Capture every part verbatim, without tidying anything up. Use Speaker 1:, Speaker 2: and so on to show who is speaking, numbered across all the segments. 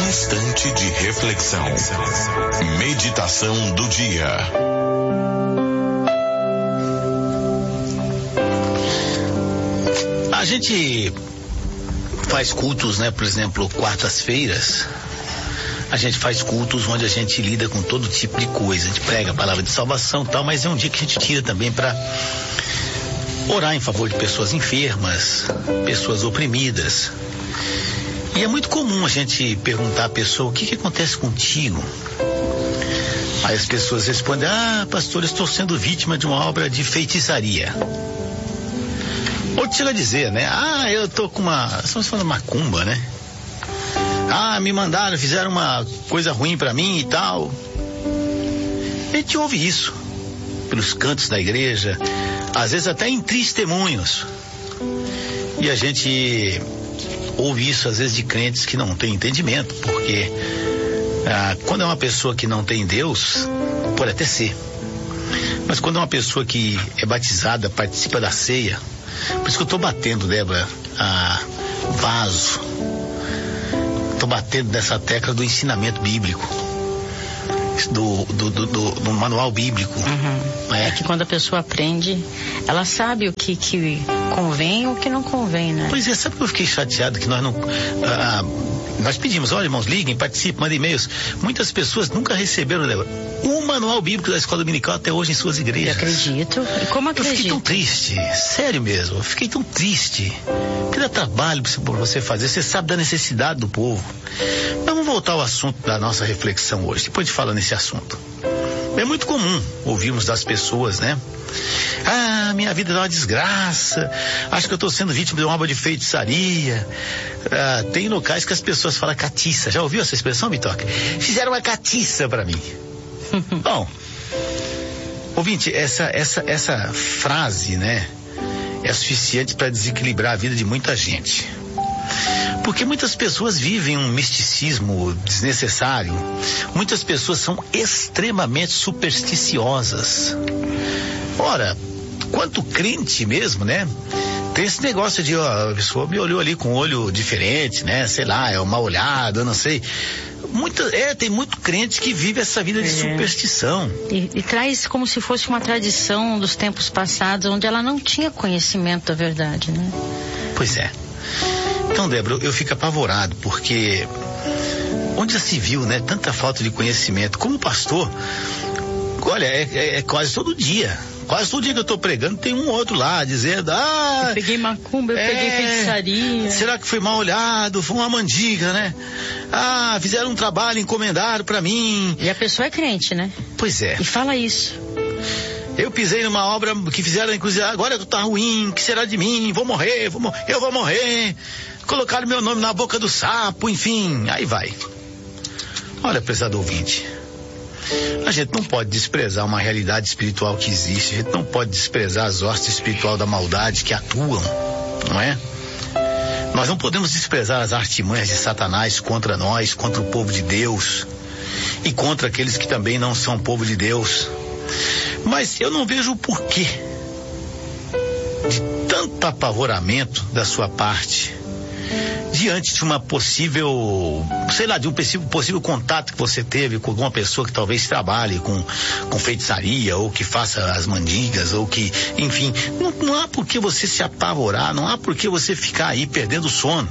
Speaker 1: instante de reflexão. Meditação do dia.
Speaker 2: A gente faz cultos, né? Por exemplo, quartas-feiras, a gente faz cultos onde a gente lida com todo tipo de coisa. A gente prega a palavra de salvação e tal, mas é um dia que a gente tira também para orar em favor de pessoas enfermas, pessoas oprimidas. E é muito comum a gente perguntar à pessoa: o que que acontece contigo? Aí as pessoas respondem: ah, pastor, eu estou sendo vítima de uma obra de feitiçaria. Ou chega a dizer, né? Ah, eu tô com uma... Estamos falando macumba, né? Ah, me mandaram, fizeram uma coisa ruim pra mim e tal. A gente ouve isso pelos cantos da igreja, às vezes até em testemunhos. E a gente ouve isso às vezes de crentes que não têm entendimento, porque ah, quando é uma pessoa que não tem Deus, pode até ser. Mas quando é uma pessoa que é batizada, participa da ceia, por isso que eu estou batendo, Débora, a vaso. Estou batendo nessa tecla do ensinamento bíblico, do, do, do, do, do manual bíblico.
Speaker 3: Uhum.
Speaker 2: É.
Speaker 3: É que quando a pessoa aprende, ela sabe o que, que convém e o que não convém, né?
Speaker 2: Pois é, sabe que eu fiquei chateado que nós não... Ah, nós pedimos, olha, irmãos, liguem, participem, mandem e-mails. Muitas pessoas nunca receberam, Débora, o manual bíblico da escola dominical até hoje em suas igrejas.
Speaker 3: Eu acredito. E como acredito?
Speaker 2: Eu fiquei tão triste, sério mesmo, eu fiquei tão triste. Porque dá trabalho para você fazer, você sabe da necessidade do povo. Mas vamos voltar ao assunto da nossa reflexão hoje, depois de falar nesse assunto. É muito comum ouvirmos das pessoas, né? Ah, minha vida é uma desgraça, acho que eu estou sendo vítima de uma obra de feitiçaria. Ah, tem locais que as pessoas falam catiça. Já ouviu essa expressão, Bitoca? Fizeram uma catiça para mim. Bom, ouvinte, essa, essa, essa frase, né, é suficiente para desequilibrar a vida de muita gente. Porque muitas pessoas vivem um misticismo desnecessário. Muitas pessoas são extremamente supersticiosas. Ora, quanto crente mesmo, né? Tem esse negócio de, ó, a pessoa me olhou ali com um olho diferente, né? Sei lá, é um mal olhado, eu não sei. Muita, é, tem muito crente que vive essa vida de é. superstição.
Speaker 3: E, e traz como se fosse uma tradição dos tempos passados, onde ela não tinha conhecimento da verdade, né?
Speaker 2: Pois é. Então, Débora, eu fico apavorado, porque onde já se viu, né, tanta falta de conhecimento. Como pastor, olha, é, é, é quase todo dia. Quase todo dia que eu estou pregando tem um outro lá dizendo: ah,
Speaker 3: eu peguei macumba, eu
Speaker 2: é,
Speaker 3: peguei feitiçaria.
Speaker 2: Será que foi mal olhado? Foi uma mandiga, né? Ah, fizeram um trabalho, encomendaram para mim.
Speaker 3: E a pessoa é crente, né?
Speaker 2: Pois é.
Speaker 3: E fala isso.
Speaker 2: Eu pisei numa obra que fizeram, inclusive, agora tá ruim, que será de mim? Vou morrer, vou, eu vou morrer. Colocaram meu nome na boca do sapo, enfim, aí vai. Olha, prezado ouvinte, a gente não pode desprezar uma realidade espiritual que existe, a gente não pode desprezar as hostes espirituais da maldade que atuam, não é? Nós não podemos desprezar as artimanhas de Satanás contra nós, contra o povo de Deus e contra aqueles que também não são povo de Deus. Mas eu não vejo o porquê de tanto apavoramento da sua parte diante de uma possível, sei lá, de um possível, possível contato que você teve com alguma pessoa que talvez trabalhe com, com feitiçaria, ou que faça as mandigas, ou que, enfim, não, não há por que você se apavorar, não há por que você ficar aí perdendo o sono.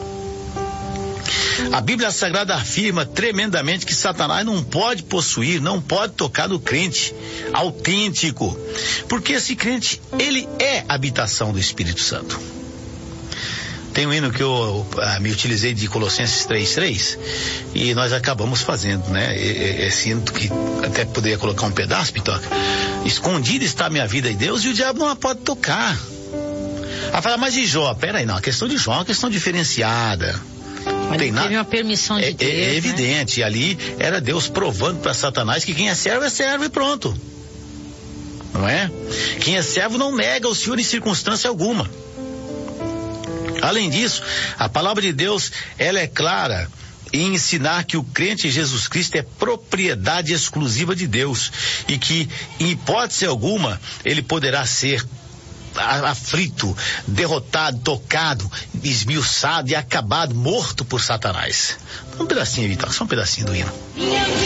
Speaker 2: A Bíblia Sagrada afirma tremendamente que Satanás não pode possuir, não pode tocar no crente autêntico, porque esse crente, ele é a habitação do Espírito Santo. Tem um hino que eu ah, me utilizei de Colossenses três, três, e nós acabamos fazendo, né? Esse hino que até poderia colocar um pedaço, Pitoca. Escondida está a minha vida em Deus e o diabo não a pode tocar. Aí fala, mas de Jó? Peraí, não, a questão de Jó é uma questão diferenciada.
Speaker 3: Mas tem teve uma permissão de
Speaker 2: é,
Speaker 3: Deus,
Speaker 2: é evidente,
Speaker 3: né?
Speaker 2: Ali era Deus provando para Satanás que quem é servo é servo e pronto. Não é? Quem é servo não nega o Senhor em circunstância alguma. Além disso, a palavra de Deus, ela é clara em ensinar que o crente em Jesus Cristo é propriedade exclusiva de Deus e que, em hipótese alguma, ele poderá ser aflito, derrotado, tocado, esmiuçado e acabado, morto por Satanás. Um pedacinho, Vitor, só um pedacinho do hino.